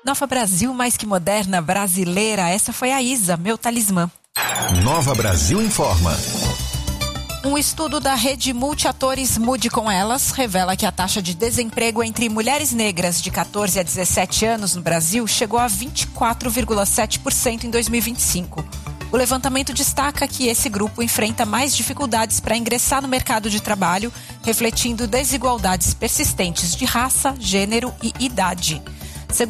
Nova Brasil, mais que moderna, brasileira. Essa foi a Isa, meu talismã. Nova Brasil informa. Um estudo da rede Multiatores Mude com Elas revela que a taxa de desemprego entre mulheres negras de 14 a 17 anos no Brasil chegou a 24,7% em 2025. O levantamento destaca que esse grupo enfrenta mais dificuldades para ingressar no mercado de trabalho, refletindo desigualdades persistentes de raça, gênero e idade.